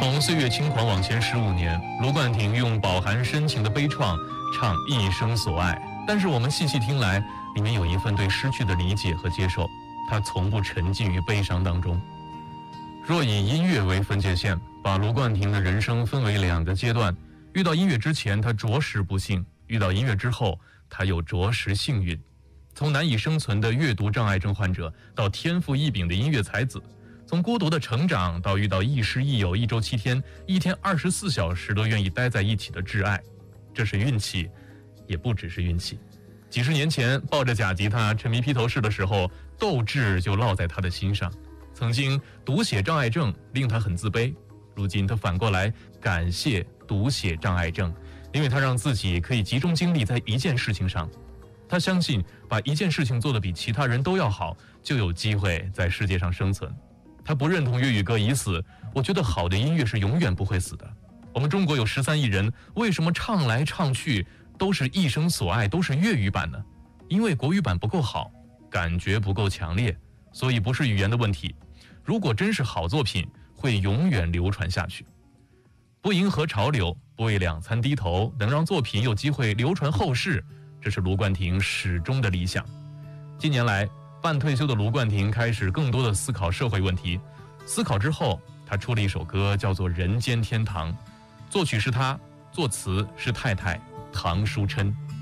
从岁月轻狂往前15年，卢冠廷用饱含深情的悲怆唱一生所爱，但是我们细细听来，里面有一份对失去的理解和接受，他从不沉浸于悲伤当中。若以音乐为分界线，把卢冠廷的人生分为2个阶段，遇到音乐之前他着实不幸，遇到音乐之后他又着实幸运。从难以生存的阅读障碍症患者到天赋异禀的音乐才子，从孤独的成长到遇到亦师亦友1周7天1天24小时都愿意待在一起的挚爱，这是运气，也不只是运气。几十年前抱着假吉他沉迷披头士的时候，斗志就烙在他的心上。曾经读写障碍症令他很自卑，如今他反过来感谢读写障碍症，因为他让自己可以集中精力在一件事情上。他相信把一件事情做得比其他人都要好，就有机会在世界上生存。他不认同粤语歌已死，我觉得好的音乐是永远不会死的。我们中国有13亿人，为什么唱来唱去都是一生所爱，都是粤语版呢？因为国语版不够好，感觉不够强烈，所以不是语言的问题。如果真是好作品，会永远流传下去。不迎合潮流，不为2餐低头，能让作品有机会流传后世，这是卢冠廷始终的理想。近年来，半退休的卢冠廷开始更多的思考社会问题。思考之后，他出了一首歌，叫做《人间天堂》，作曲是他，作词是太太唐书琛。